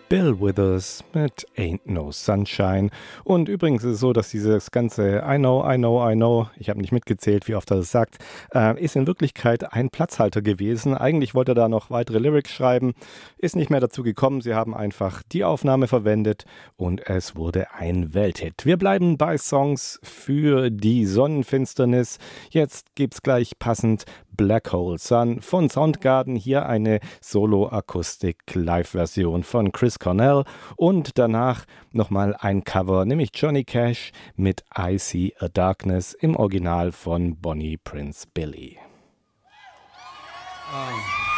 Bill Withers mit Ain't No Sunshine. Und übrigens ist es so, dass dieses ganze I know, I know, I know, ich habe nicht mitgezählt, wie oft er das sagt, ist in Wirklichkeit ein Platzhalter gewesen. Eigentlich wollte er da noch weitere Lyrics schreiben, ist nicht mehr dazu gekommen. Sie haben einfach die Aufnahme verwendet und es wurde ein Welthit. Wir bleiben bei Songs für die Sonnenfinsternis. Jetzt gibt's gleich passend Black Hole Sun von Soundgarden, hier eine Solo-Akustik-Live-Version von Chris Cornell und danach nochmal ein Cover, nämlich Johnny Cash mit I See a Darkness im Original von Bonnie Prince Billy. Oh.